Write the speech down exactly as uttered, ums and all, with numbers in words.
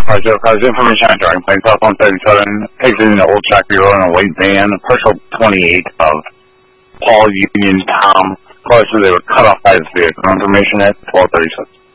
five zero cars, information on driving plane, South one thirty-seven, exiting the Old Chakra Road in a white van, partial twenty-eight of Paul Union Tom. Caller said they were cut off by his vehicle. Information at twelve thirty-six.